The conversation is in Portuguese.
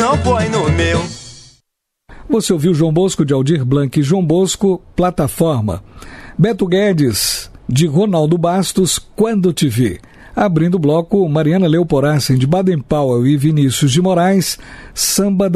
não põe no meu. Você ouviu João Bosco de Aldir Blanc e João Bosco, Plataforma. Beto Guedes, de Ronaldo Bastos, Quando Te Vi. Abrindo o bloco, Mariana Leoporassen, de Baden Powell e Vinícius de Moraes, Samba da